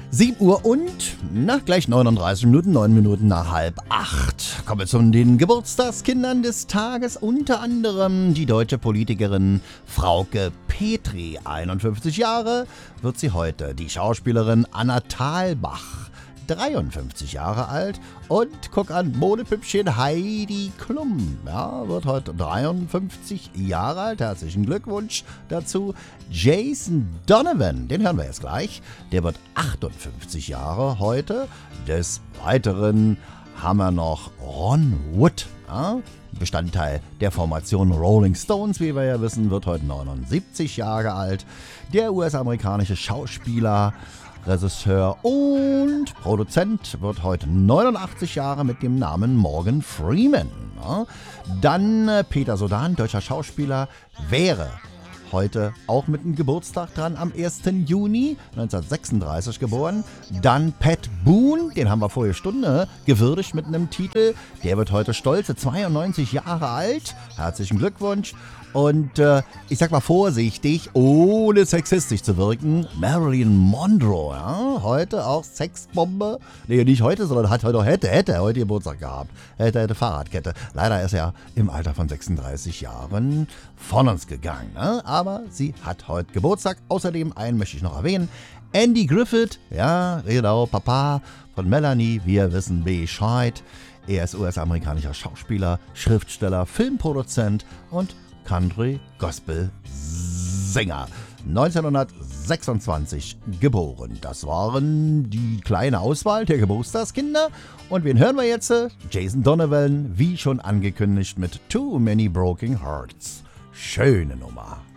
7 Uhr und, gleich 39 Minuten, 9 Minuten nach 7:30. Kommen wir zu den Geburtstagskindern des Tages. Unter anderem die deutsche Politikerin Frauke Petry. 51 Jahre wird sie heute. Die Schauspielerin Anna Thalbach. 53 Jahre alt. Und guck an, Modepüppchen Heidi Klum. Ja, wird heute 53 Jahre alt. Herzlichen Glückwunsch dazu. Jason Donovan, den hören wir jetzt gleich. Der wird 58 Jahre heute. Des Weiteren haben wir noch Ron Wood. Ja, Bestandteil der Formation Rolling Stones, wie wir ja wissen, wird heute 79 Jahre alt. Der US-amerikanische Schauspieler, Regisseur und Produzent wird heute 89 Jahre mit dem Namen Morgan Freeman. Ja. Dann Peter Sodan, deutscher Schauspieler, wäre heute auch mit dem Geburtstag dran, am 1. Juni 1936 geboren. Dann Pat Boone, den haben wir vorige Stunde gewürdigt mit einem Titel. Der wird heute stolze 92 Jahre alt. Herzlichen Glückwunsch. Und ich sag mal vorsichtig, ohne sexistisch zu wirken, Marilyn Monroe, ja, heute auch Sexbombe. Nee, nicht heute, sondern hätte heute Geburtstag gehabt. Hätte Fahrradkette. Leider ist er im Alter von 36 Jahren von uns gegangen. Ne? Aber sie hat heute Geburtstag. Außerdem einen möchte ich noch erwähnen. Andy Griffith, ja, genau, Papa von Melanie, wir wissen Bescheid. Er ist US-amerikanischer Schauspieler, Schriftsteller, Filmproduzent und Country-Gospel-Sänger. 1926 geboren. Das waren die kleine Auswahl der Geburtstagskinder. Und wen hören wir jetzt? Jason Donovan, wie schon angekündigt mit Too Many Broken Hearts. Schöne Nummer.